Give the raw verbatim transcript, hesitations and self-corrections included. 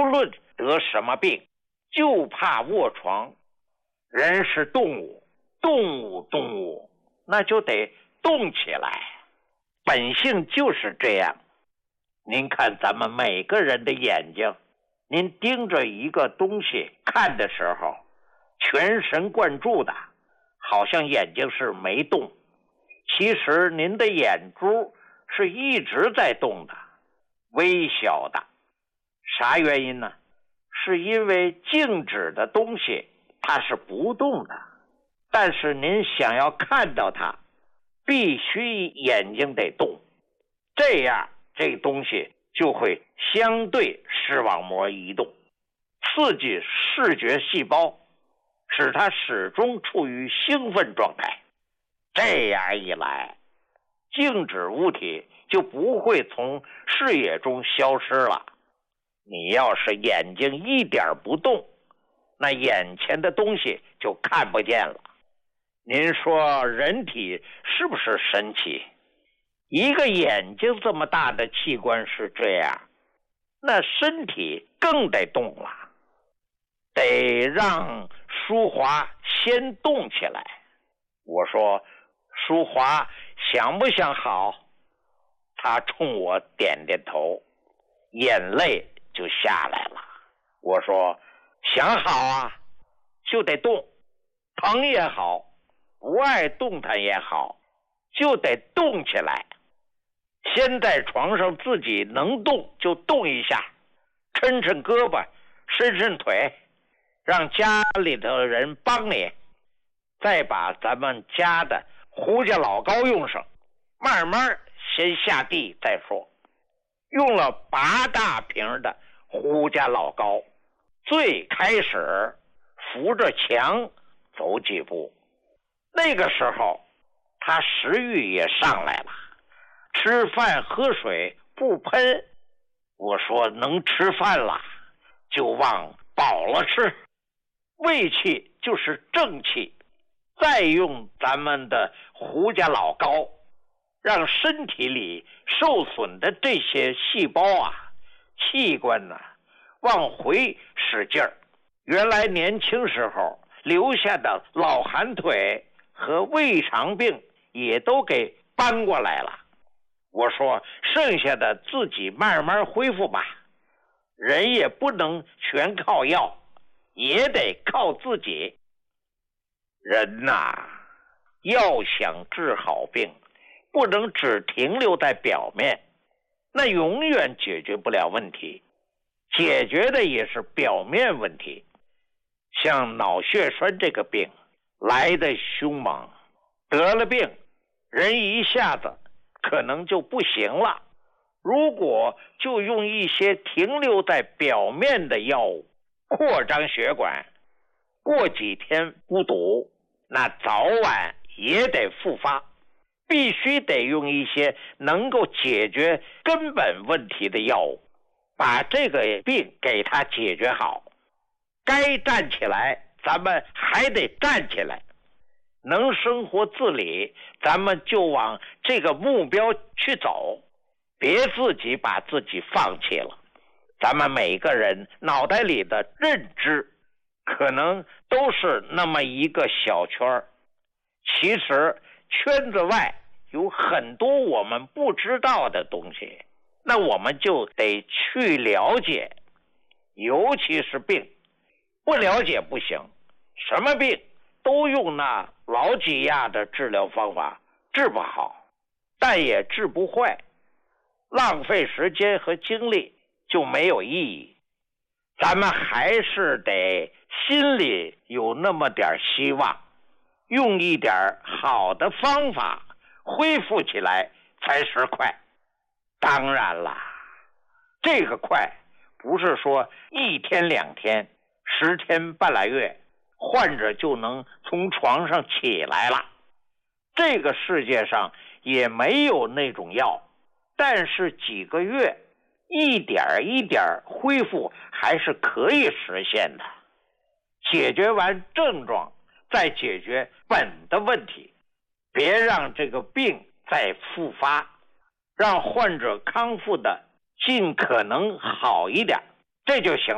论得什么病，就怕卧床。人是动物，动物动物，那就得动起来，本性就是这样。您看咱们每个人的眼睛，您盯着一个东西看的时候，全神贯注的，好像眼睛是没动，其实您的眼珠是一直在动的，微小的。啥原因呢？是因为静止的东西它是不动的，但是您想要看到它，必须眼睛得动，这样这东西就会相对视网膜移动，刺激视觉细胞，使它始终处于兴奋状态。这样一来，静止物体就不会从视野中消失了。你要是眼睛一点不动，那眼前的东西就看不见了。您说人体是不是神奇？一个眼睛这么大的器官是这样，那身体更得动了，得让淑华先动起来。我说淑华想不想好？他冲我点点头，眼泪就下来了。我说想好啊，就得动，疼也好，不爱动弹也好，就得动起来。先在床上自己能动就动一下，抻抻胳膊，伸伸腿，让家里的人帮你，再把咱们家的胡家老膏用上，慢慢先下地再说。用了八大瓶的胡家老膏，最开始扶着墙走几步，那个时候他食欲也上来了，吃饭喝水不喷。我说能吃饭了就往饱了吃，胃气就是正气，再用咱们的胡家老膏，让身体里受损的这些细胞啊、器官啊往回使劲儿。原来年轻时候留下的老寒腿和胃肠病也都给搬过来了。我说剩下的自己慢慢恢复吧，人也不能全靠药，也得靠自己。人呐，要想治好病，不能只停留在表面，那永远解决不了问题，解决的也是表面问题。像脑血栓这个病来得凶猛，得了病人一下子可能就不行了。如果就用一些停留在表面的药物扩张血管，过几天不堵，那早晚也得复发。必须得用一些能够解决根本问题的药物，把这个病给它解决好。该站起来咱们还得站起来，能生活自理咱们就往这个目标去走，别自己把自己放弃了。咱们每个人脑袋里的认知可能都是那么一个小圈，其实圈子外有很多我们不知道的东西，那我们就得去了解。尤其是病，不了解不行，什么病都用那老几样的治疗方法治不好，但也治不坏，浪费时间和精力就没有意义。咱们还是得心里有那么点希望，用一点好的方法恢复起来才是快。当然了，这个快不是说一天两天、十天半拉月，患者就能从床上起来了。这个世界上也没有那种药，但是几个月一点一点恢复还是可以实现的。解决完症状，再解决本的问题，别让这个病再复发，让患者康复的尽可能好一点，这就行。